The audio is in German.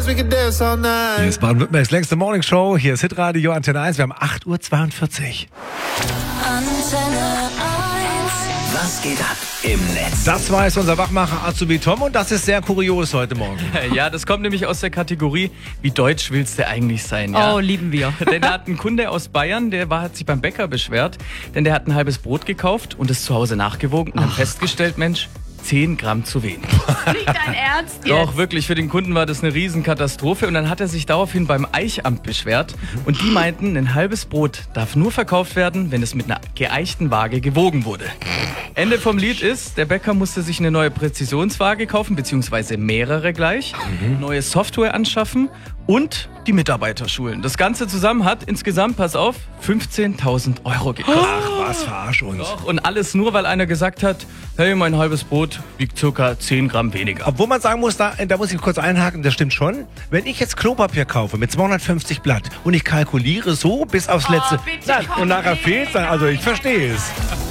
we can dance all night. Hier ist Baden-Württembergs längste Morningshow. Hier ist Hitradio Antenne 1. Wir haben 8:42 Uhr. Antenne 1. Was geht ab im Netz? Das war jetzt unser Wachmacher Azubi Tom und das ist sehr kurios heute Morgen. Ja, das kommt nämlich aus der Kategorie, wie deutsch willst du eigentlich sein? Ja? Oh, lieben wir. Denn da hat ein Kunde aus Bayern, hat sich beim Bäcker beschwert, denn der hat ein halbes Brot gekauft und es zu Hause nachgewogen und hat festgestellt, Mensch, 10 Gramm zu wenig. Nicht dein Ernst jetzt? Doch, wirklich, für den Kunden war das eine Riesenkatastrophe und dann hat er sich daraufhin beim Eichamt beschwert und die meinten, ein halbes Brot darf nur verkauft werden, wenn es mit einer geeichten Waage gewogen wurde. Ende vom Lied ist, der Bäcker musste sich eine neue Präzisionswaage kaufen, beziehungsweise mehrere gleich, neue Software anschaffen und die Mitarbeiter schulen. Das Ganze zusammen hat insgesamt, pass auf, 15.000 Euro gekostet. Ach was, verarsch uns. Doch, und alles nur, weil einer gesagt hat, hey, mein halbes Brot wiegt circa 10 Gramm weniger. Obwohl man sagen muss, da muss ich kurz einhaken, das stimmt schon. Wenn ich jetzt Klopapier kaufe mit 250 Blatt und ich kalkuliere so bis aufs letzte, bitte, und nachher fehlt es dann, also ich verstehe es.